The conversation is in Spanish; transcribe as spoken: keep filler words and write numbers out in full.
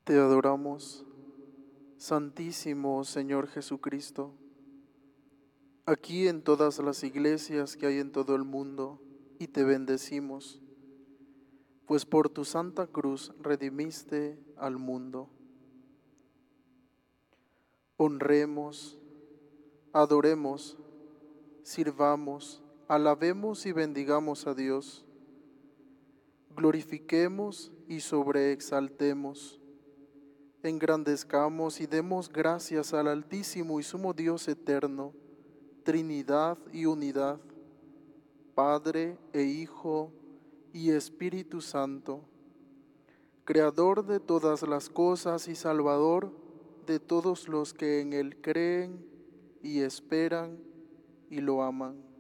Te adoramos, Santísimo Señor Jesucristo. Aquí en todas las iglesias que hay en todo el mundo, y te bendecimos, pues por tu Santa Cruz redimiste al mundo. Honremos, adoremos, sirvamos, alabemos y bendigamos a Dios. Glorifiquemos y sobreexaltemos. Engrandezcamos y demos gracias al Altísimo y Sumo Dios eterno, Trinidad y unidad, Padre e Hijo y Espíritu Santo, Creador de todas las cosas y Salvador de todos los que en Él creen y esperan y lo aman.